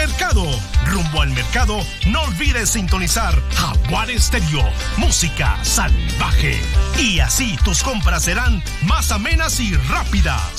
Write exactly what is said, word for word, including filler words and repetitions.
mercado. Rumbo al mercado, no olvides sintonizar Jaguar Estéreo, música salvaje. Y así tus compras serán más amenas y rápidas.